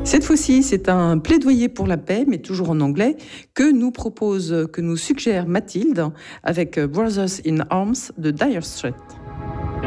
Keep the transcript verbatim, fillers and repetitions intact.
Cette fois-ci, c'est un plaidoyer pour la paix, mais toujours en anglais, que nous propose, que nous suggère Mathilde avec Brothers in Arms de Dire Straits.